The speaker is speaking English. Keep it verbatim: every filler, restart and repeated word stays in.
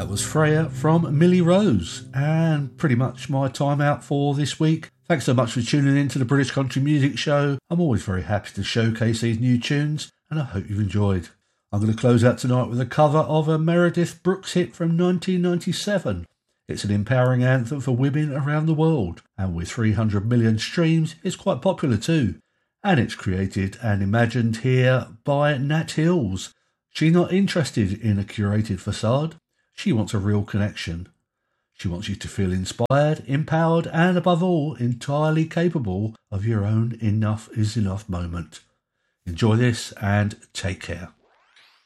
That was Freya from Millie Rose, and pretty much my time out for this week. Thanks so much for tuning in to the British Country Music Show. I'm always very happy to showcase these new tunes, and I hope you've enjoyed. I'm going to close out tonight with a cover of a Meredith Brooks hit from nineteen ninety-seven. It's an empowering anthem for women around the world, and with three hundred million streams, it's quite popular too. And it's created and imagined here by Nat Hills. She's not interested in a curated facade. She wants a real connection. She wants you to feel inspired, empowered, and above all, entirely capable of your own enough is enough moment. Enjoy this and take care.